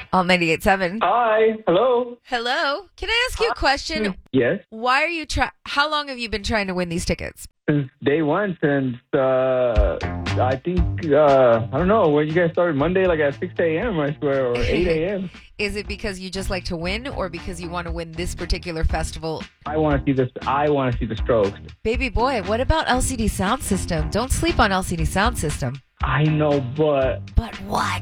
All 98.7. Hi. Hello. Hello. Can I ask you a question? Yes. Why are you How long have you been trying to win these tickets? Since day one, since I think I don't know when you guys started Monday, like at 6 a.m. I swear, or 8 a.m. Is it because you just like to win, or because you want to win this particular festival? I want to see this. I want to see the Strokes. Baby boy, what about LCD Sound System? Don't sleep on LCD Sound System. I know, but But what?